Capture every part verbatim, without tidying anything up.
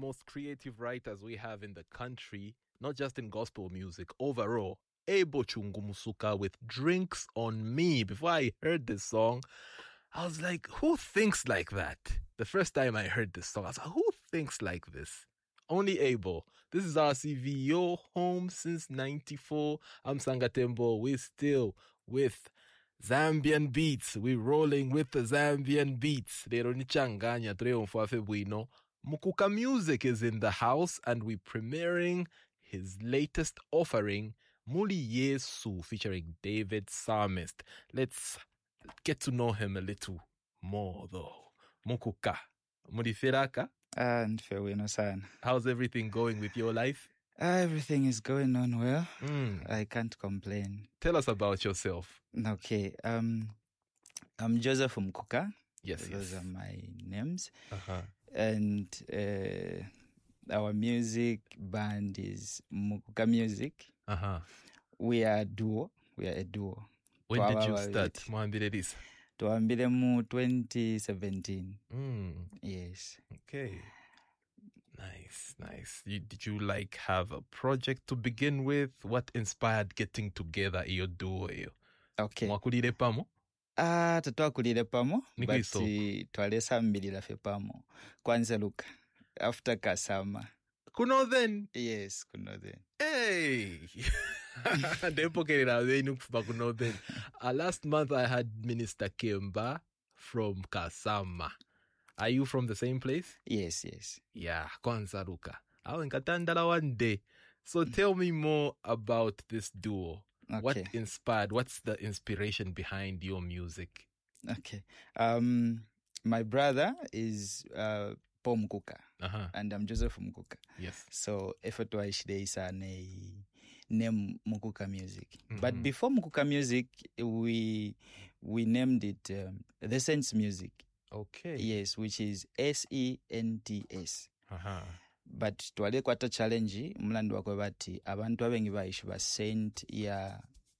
most creative writers we have in the country, not just in gospel music, overall. Able Chungumusuka with Drinks on Me. Before I heard this song, I was like, who thinks like that? The first time I heard this song, I was like, who thinks like this? Only Able. This is R C V, your home since ninety-four. I'm Sangatembo. We're still with Zambian beats. We're rolling with the Zambian beats. Mukuka Music is in the house and we're premiering his latest offering, Muli Yesu, featuring David Psalmist. Let's get to know him a little more though. Mukuka. Mulifiraka? And Fewino san. How's everything going with your life? Everything is going on well. Mm. I can't complain. Tell us about yourself. Okay. Um, I'm Joseph Mukuka. Yes, Those yes. are my names. Uh-huh. And uh, our music band is Mukuka Music. Uh-huh. We are a duo. We are a duo. When did you start? Mwambile this. Tuambile mu twenty seventeen. Mm. Yes. Okay. Nice, nice. You, did you like have a project to begin with? What inspired getting together iyo duo iyo? Okay. Mwakulile pamo? Ah, tatwakulile pamo. Niko But iso. twalesambirira fe pamo. Kwanza luka. After Kasama. Kuno then? Yes, kuno then. Hey! Depo kerera wenu kufa kuno then. Uh, last month I had Minister Kemba from Kasama. Are you from the same place? Yes, yes. Yeah, kwanza luka. Awe nkatandala one day. So tell me more about this duo. Okay. What inspired, what's the inspiration behind your music? Okay. Um, my brother is uh, Paul Mukuka. Uh-huh. And I'm Joseph Mukuka. Yes. So, effort wise is a name Mukuka Music. Mm-hmm. But before Mukuka Music, we we named it um, The Saints Music. Okay. Yes, which is S E N T S. Uh-huh. But twale kwata challenge mlandu wakwe bati abantu abengi baishu ba Saint ya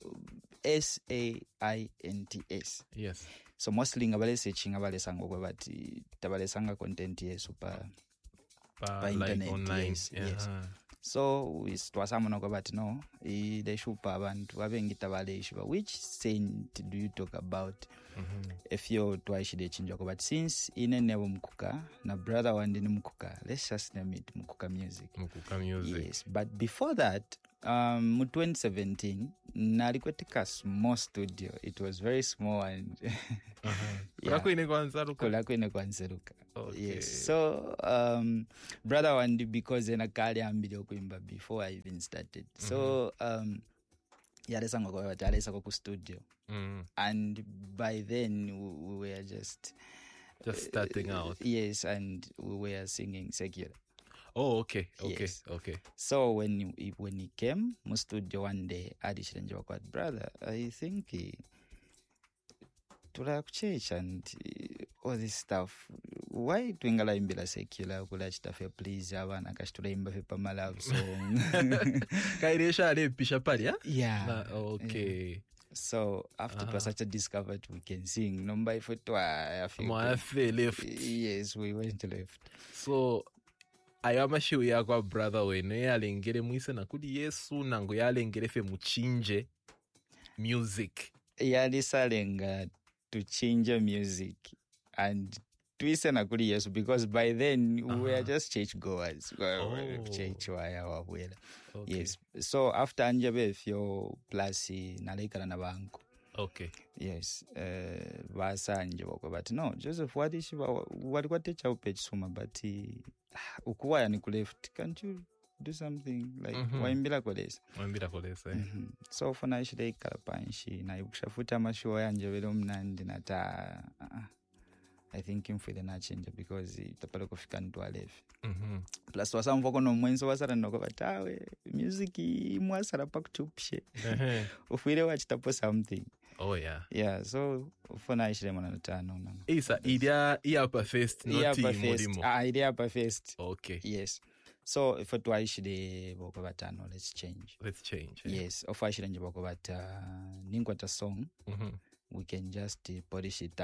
S A I N T S. Yes. So mostly ngabale searching abale sango kwa bati tabale sanga content yesu pa pa, pa like internet online. yes, Yeah. yes. So we twasamona kwa bati no I they shupa abantu abengi tabale ishuba which saint do you talk about? Mm-hmm. If you twashide chinja kwa bati since ine nebo Mukuka na brother wandi ni Mukuka, let's just name it Mukuka Music. Mukuka Music. Yes, but before that, um, in twenty seventeen, nalikuwa small studio. It was very small and Uh-huh. yeah. Kulakwine kwanzaruka. Kulakwine kwanzaruka. Okay. Yes. So, um, brother wandi because ena kali ambili okuimba before I even started. Mm-hmm. So, um, yalesa ngoko wati yalesa koku studio. Mm-hmm. And by then we, we were just just starting uh, out. Yes, and we were singing secular. Oh, okay, okay, Yes. okay. So when he, when he came, mu studio one day, I did what brother. I think he to like church and uh, all this stuff. Why twingala imbila secular kula chitafe please abana kashitula imba fe pa love song. Kairesha ale pisha pali, yeah? Yeah. Na, okay. Yeah. So after Uh-huh. it was such a discovered we can sing. Number if it was left. Yes, we went left. So ayo amashiwe yakwa brother wene yalengere mwise nakudi Yesu nango yalengere fe muchinje music. Yalisalenga to change music and twise nakudi Yesu because by then uh-huh. we were just church goers. Oh. Church waya wabwela. Okay. Yes. So after anjabe fyo plus nalekana na banko. Okay. Yes. Uh, basanje bako but no Joseph wadishi walikuwa teacher upe suma but ukuwaya ni kuleft. Can't you do something like mm-hmm. waimbila kolesa? Waimbila kolesa. Eh? Mm-hmm. So for na shide ikalapanshi na ikushafuta mashuwa yanje velo mnandi nata uh, I think him for the na change because itapala kufika ndo alefi. Mhm. Plus wasamvoko no mwenzo wasara ndoko batawe music mwasara pakutupishe. Eh. Ufire wachitapo something. Oh yeah. Yeah, so for na ishile mwana tano no. Isa idea iapa first not imodimo. Ah, idea pa first. Okay. Yes. So if it was the boko batano, let's change. Let's change. Yeah. Yes, of I should boko bata ninkwata song. Mhm. We can just uh, polish it up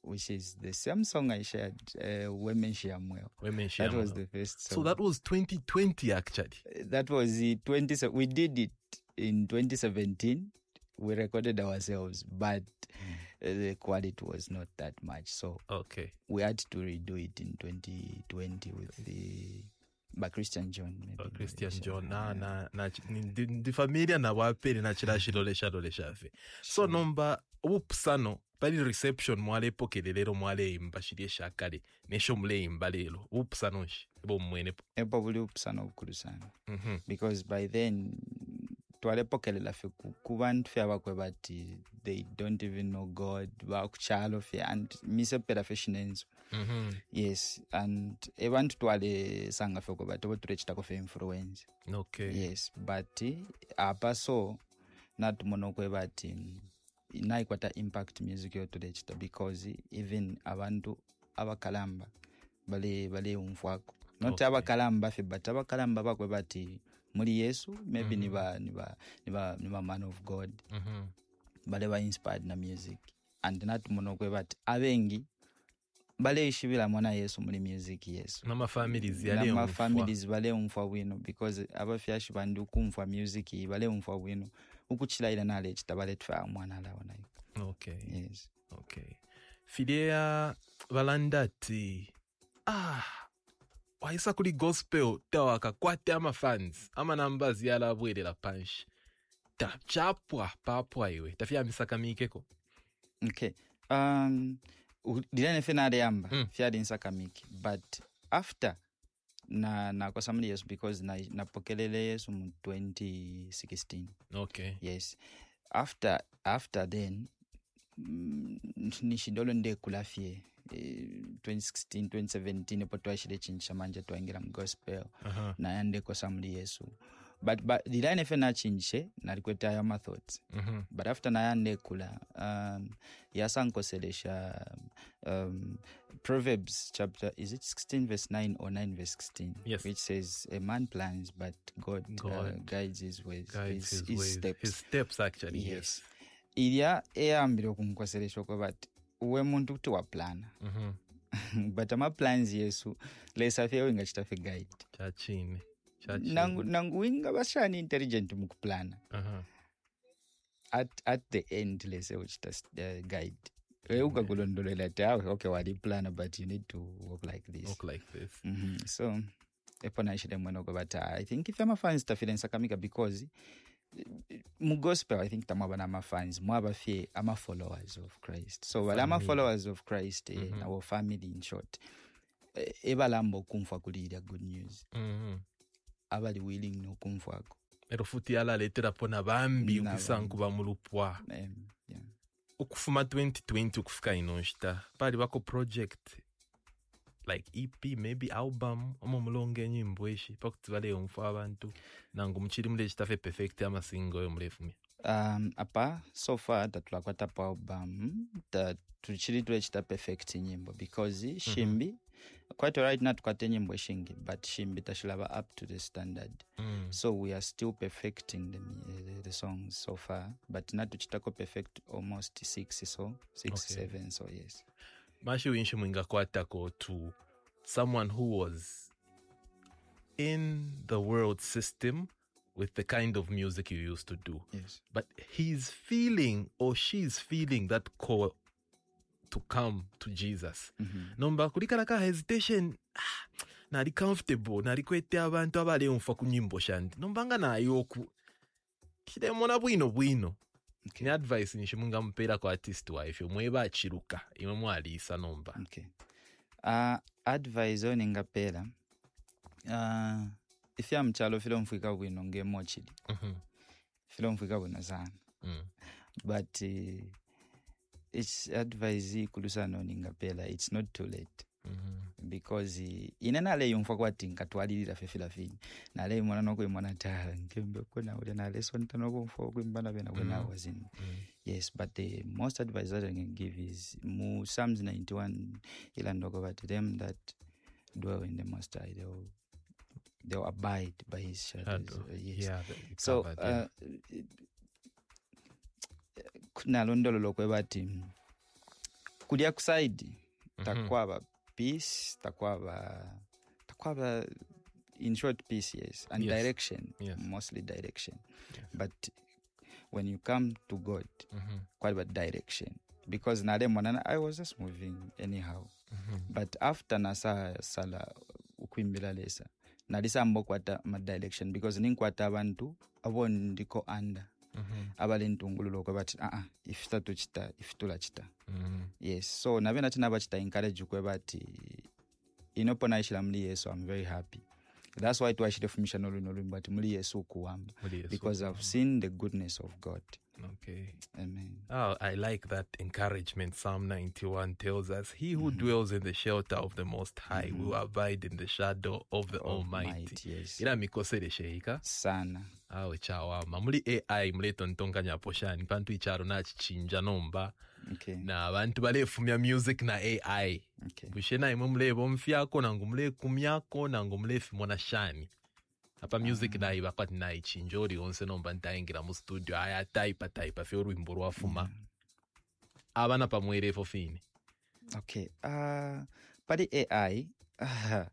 which is the same song I shared, uh, Women Shiamwell. Women That was Shiamwell. the first song. So that was twenty twenty actually. That was the twenty. We did it in twenty seventeen. We recorded ourselves, but uh, the quality was not that much. So Okay. we had to redo it in twenty twenty with the by Christian John. Maybe Uh, Christian maybe, John yeah. na na na ndi ndi familia na wapeli na chila shilole shadole shafe. So nomba upsano pali reception mwale pokele lero mwale imba shirye shakale nesho mule imba lero upsano shi bo mwene po. Epo buli upsana obukulu sana. Mhm. Because by then twalepokelela fe ku ku bantu fe abakwe bati they don't even know God bakuchalo fe and mise pera fashions. Mhm. Yes, and ebantu twale sanga fe ko bati boturechita ko fe influence. Okay. Yes, but apa so not monokwe bati inaikwata impact music yo turechita because even abantu abakalamba bale bale umfwako not Okay. abakalamba fe but abakalamba bakwe bati muri Yesu maybe Mhm. niba niba niba niba man of God Mhm. bale ba inspired na music and not monokwe bati abengi bale ishibira mwana Yesu muri music Yesu Nama families yale na ma umfwa. families bale umfwa wino because abafyashi bandu kumfwa music bale umfwa wino ukuchilaila nale chitabale twa mwana lawo nayo. Okay. Yes. Okay. Filia balandati. Ah. Waisa kuli gospel tawaka kwate ama fans. Ama numbers yala bwele la punch. Ta chapwa papwa iwe. Tafia misaka mikeko. Okay. Um dilene fena yamba Mm. fiadi nsaka miki but after na na kwa samuli Yesu because na napokelele Yesu mu twenty sixteen. Okay. Yes. After after then mm, nishidolo nde kulafie eh, twenty sixteen twenty seventeen epo twashire chinchisha manje twaingira mu gospel Aha. na yande kwa samuli Yesu but but dilene fena chinchishe nalikweta ya my thoughts. Mhm. But after nayande kula um yasankoselesha um Proverbs chapter is it sixteen verse nine or nine verse sixteen, Yes. which says a man plans but God, Uh, God guides his ways, Guides his, his, his ways. steps. His steps actually. Yes. Yes. Ilya eyambire okunkoselesha ko but uwe muntu kuti waplana Mhm. but ama plans Yesu lesa fe winga chitafe guide Chachini. Chachini. nangu nangu winga bashani intelligent mukuplana Aha. at at the end lese uchita uh, guide euka kulondolela tawe okay wali plan but you need to work like this. Look like this. Mhm. So epona ishide mweno ko but I think if ama fans tafidence kamika because uh, mu gospel I think tamaba na ama fans mwaba fie ama followers of Christ. So wala ama Family. followers of Christ eh, Mhm. our family in short eh, ebalambo kumfa kulira good news Mhm. abali willing no kumfako. Ero futi yala letera pona bambi Na ukisanku ba mulupwa. Um, yeah. Ukufuma twenty twenty ukufika inoshita. Pali wako project like E P maybe album omo mulonge nyimbo eshi pakuti bale umfa abantu nangu mchiri mule chitafe perfect ama single yo mrefu mi. Um, apa so far tatulakwata pa album that tuchiri tuechita perfect nyimbo because shimbi quite alright not kwate nyimbo shingi but shimbi tashilaba up to the standard. Mm. So we are still perfecting the uh, the songs so far but not tuchitako perfect almost six so six Okay. seven so yes. Mashi winshi mwinga kwatako to someone who was in the world system with the kind of music you used to do. Yes. But he's feeling or she's feeling that call to come to Jesus. Mhm. Nomba kulikala ka hesitation ah, nali comfortable nali kwete abantu abale umfa kunyimbo shandi nombanga nayo ku kidemona bwino bwino. Okay. Ni advice nishimunga mpera kwa artist wife mweba achiruka imwe mwalisa nomba. Okay. Uh, advice on ngapela uh, if ya mchalo filo mfika bwino ngemo chidi Mhm. filo mfika bwino sana Mm. but uh, it's advice kulusano ningapela it's not too late Mhm. because uh, inena le yumfa kwati nkatwalira fefila fini na le mwana noko mwana ta ngembe kona ule na lesson tanoko mfo kwimbana bena when I was in. Mm. Yes, but the most advice that I can give is mu Psalms ninety-one ilandoko about them that dwell in the Most High, they'll they'll abide by His shadows. Shadow. Uh, yes. Yeah, that you So covered, yeah. uh, kunalondolo lokwe bati kulia kusaidi takwaba peace, takwaba takwaba in short peace, yes, and Yes. direction, Yes. mostly direction. Yes. But when you come to God, Mhm. quite about direction, because nale mwana I was just moving anyhow. Mhm. But after nasa sala ukwimbila lesa nalisa mbokwata ma direction, because ninkwata abantu abo ndiko under Mhm. abale ntungululo kwa bati ah ah if tatu chita if tula chita. Mhm. Yes, so nabena tina bachita encourage kwa bati inopona ishila mli Yesu. I'm very happy. That's why twashire fumisha nolu nolu but mli Yesu kuwamba, Muli Yesu because I've kuwamba. seen the goodness of God. Okay. Amen. Oh, I like that encouragement. Psalm ninety-one tells us, He who dwells in the shelter of the Most High will abide in the shadow of the Almighty. Almighty, yes. Ila mikosere sheika. Sana. Awe chawama. Muli A I mleto ntonga nyaposhani. Pantu icharo na chichinja nomba. Okay. Na abantu balefumya music na A I. Okay. Bushena imwe mlebo mfyako na ngumle kumyako na ngumle fimona shani. Apa music na iba kwati na ichinjori onse nomba ntaingira mu studio aya type type fe urwimbo rwafuma. Abana pamwere fo fini. Okay. Uh, padi A I uh,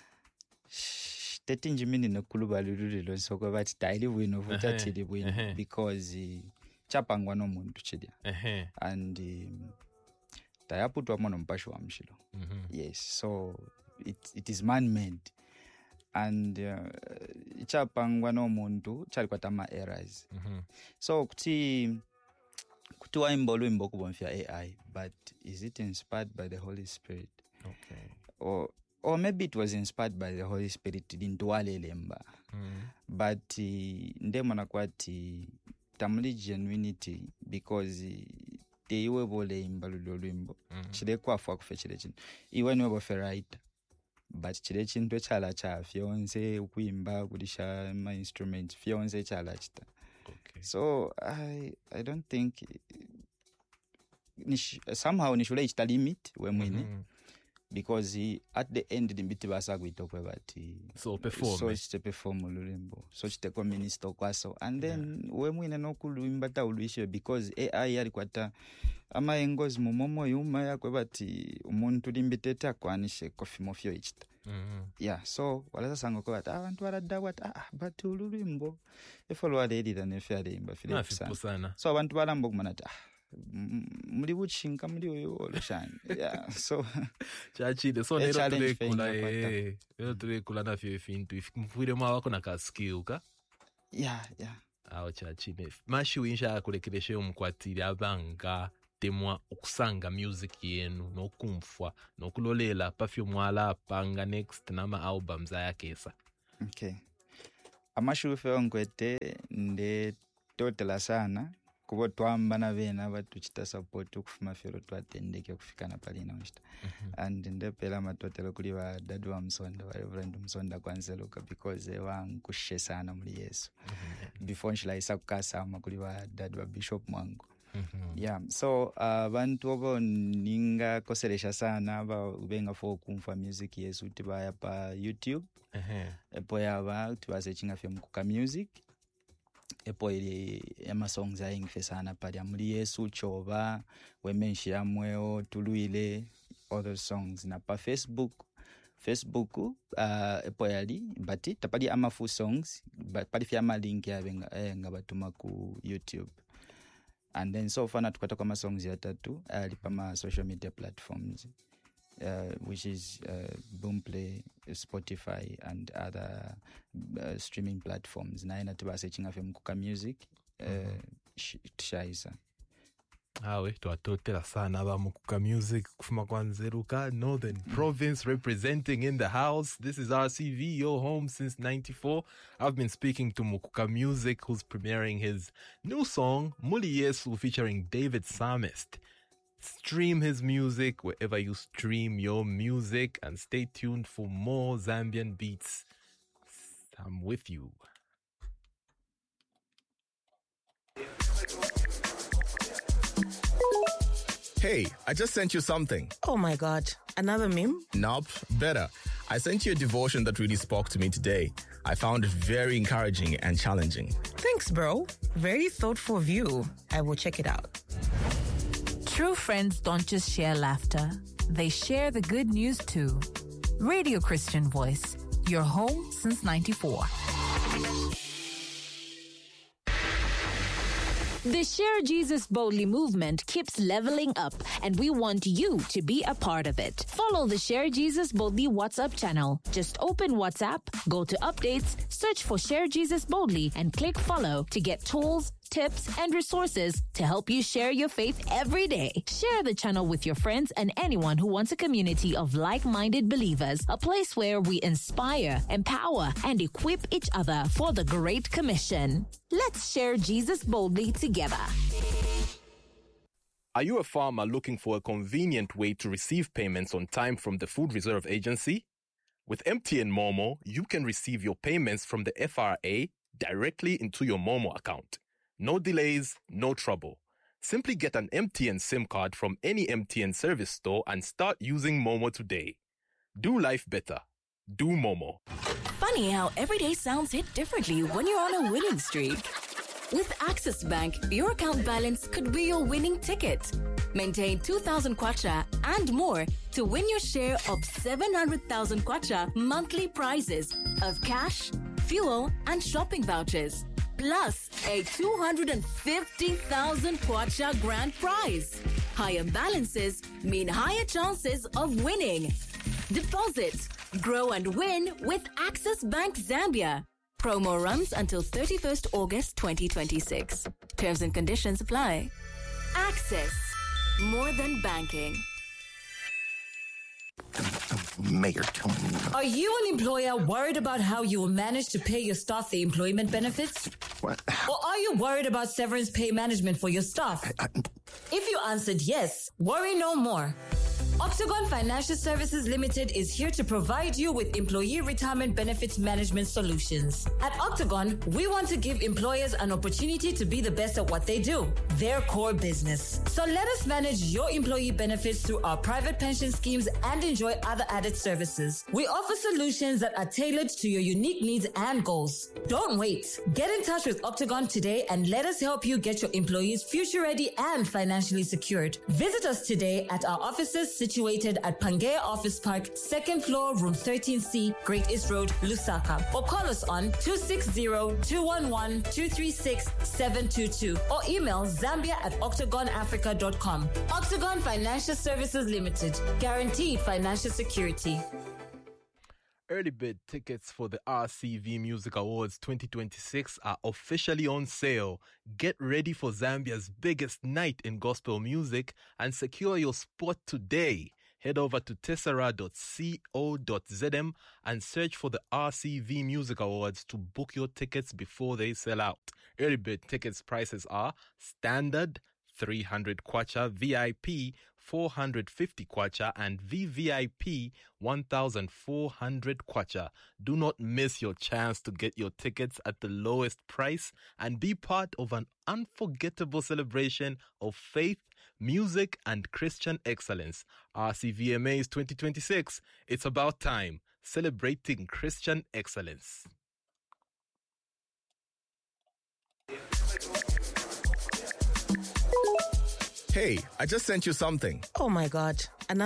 tetinji mini nokuluba lululilo soko bati taili bwino vuta Ehe, chili bwino ehe. because uh, chapangwa no muntu chidya Ehe. and um, tayaputwa mono mpasho wa mshilo. Mhm. Yes, so it it is man made and uh, chapangwa no muntu chali kwata ma errors. Mhm. So kuti kuti waimbo lwimbo kubomfya A I, but is it inspired by the Holy Spirit? Okay. Or or maybe it was inspired by the Holy Spirit dintwalelemba. Mhm. But uh, ndemona kwati tamuli genuinity because uh, teiwe bole imba lulo lwimbo Mhm. chile kwafu kufe chile chintu iwe niwe bofe writer but chile chintu chala cha fyonse ukuimba kulisha ma instrument fyonse chala chita. Okay. So I I don't think nish, somehow nishule ichita limit we mwine Mhm. because he, at the end limbiti basa kuitokwe bati So perform. so chite perform ululimbo so chite kwa minister kwaso and then yeah. we mwine nokulwimba ta ulwishe because A I yali kwata ama engozi mumomo yuma yakwe bati umuntu limbitete akwanishe kofimo fyo ichita. Mhm. Yeah, so walaza sango kwa bati abantu waradda wat ah but ululimbo efolo wale edita nefe alimba file Nafi kusana. pusana. So abantu balambo kumana ah muli buchinga muli oyo olushani. Yeah, so Chachide so A nero challenge tulekula fenga eh nero tulekula na fyo fintu ifumfire mwa wako na ka skill ka. yeah, yeah. Aho chachine. Mashi winsha kulekeleshe umkwatire abanga temwa okusanga music yenu nokumfwa nokulolela pafyo mwala panga next nama albums ayakesa. Okay. Amashufe onkwete nde totela sana kubo twamba na bena batuchita support okufuma fero twatendeke kufikana pali na mshita. Mhm. And ndepela matotelo kuli ba dadu wa Msonda wa Reverend Msonda kwanzeluka because they wankushe sana muri Yesu. Mhm. Before nshila isa kukasa makuli ba dadu wa Bishop Mwangu. Mhm. Yeah, so uh, bantu obo ninga koselesha sana ba ubenga fo kumfa music Yesu tibaya pa YouTube. Ehe. Epo yaba tubasechinga fye mukuka music epo ili ema songs ayingife sana pali amuli Yesu choba wemenshira mweo tuluile other songs na pa Facebook Facebook uh, epo yali bati tapali ama full songs but pali fya ama link yabenga eh, nga batuma ku YouTube and then so far tukata kwa songs ya tatu ali pa ma social media platforms. Uh, which is uh, Boomplay, Spotify, and other uh, streaming platforms. Na ina tuba searching afem kuka music uh, mm-hmm. Shaisa. Awe twatotela sana abamukuka music kufuma kwanzeruka Northern Province representing in the house. This is R C V, your home since ninety-four. I've been speaking to Mukuka Music, who's premiering his new song Muli Yesu featuring David Psalmist. Stream his music wherever you stream your music and stay tuned for more Zambian beats. I'm with you. Hey, I just sent you something. Oh my God, another meme? Nope, better. I sent you a devotion that really spoke to me today. I found it very encouraging and challenging. Thanks, bro. Very thoughtful view. I will check it out. True friends don't just share laughter, they share the good news too. Radio Christian Voice, your home since ninety-four. The Share Jesus Boldly movement keeps leveling up, and we want you to be a part of it. Follow the Share Jesus Boldly WhatsApp channel. Just open WhatsApp, go to updates, search for Share Jesus Boldly, and click follow to get tools, tips, and resources to help you share your faith every day. Share the channel with your friends and anyone who wants a community of like-minded believers, a place where we inspire, empower, and equip each other for the Great Commission. Let's share Jesus boldly together. Are you a farmer looking for a convenient way to receive payments on time from the Food Reserve Agency? With M T N Momo, you can receive your payments from the F R A directly into your Momo account. No delays, no trouble. Simply get an M T N SIM card from any M T N service store and start using Momo today. Do life better. Do Momo. Funny how every day sounds hit differently when you're on a winning streak. With Access Bank, your account balance could be your winning ticket. Maintain two thousand kwacha and more to win your share of seven hundred thousand kwacha monthly prizes of cash, fuel, and shopping vouchers. Plus a two hundred fifty thousand kwacha grand prize. Higher balances mean higher chances of winning. Deposit, grow and win with Access Bank Zambia. Promo runs until thirty-first August twenty twenty-six. Terms and conditions apply. Access, more than banking. Mayor, tell me. Are you an employer worried about how you will manage to pay your staff the employment benefits? What? Or are you worried about severance pay management for your staff? I, I, If you answered yes, worry no more. Octagon Financial Services Limited is here to provide you with employee retirement benefits management solutions. At Octagon, we want to give employers an opportunity to be the best at what they do, their core business. So let us manage your employee benefits through our private pension schemes and enjoy other added services. We offer solutions that are tailored to your unique needs and goals. Don't wait. Get in touch with Octagon today and let us help you get your employees future ready and financially secured. Visit us today at our offices situated at Pangea Office Park, second floor, room thirteen C, Great East Road, Lusaka. Or call us on two six zero, two one one, two three six, seven two two or email zambia at octagon africa dot com. Octagon Financial Services Limited. Guaranteed financial security. Early bird tickets for the R C V Music Awards twenty twenty-six are officially on sale. Get ready for Zambia's biggest night in gospel music and secure your spot today. Head over to tessera dot co dot z m and search for the R C V Music Awards to book your tickets before they sell out. Early bird tickets prices are standard three hundred kwacha, V I P four hundred fifty kwacha, and V V I P one thousand four hundred kwacha. Do not miss your chance to get your tickets at the lowest price and be part of an unforgettable celebration of faith, music, and Christian excellence. R C V M As twenty twenty-six. It's about time. Celebrating Christian excellence. Hey, I just sent you something. Oh my God. Another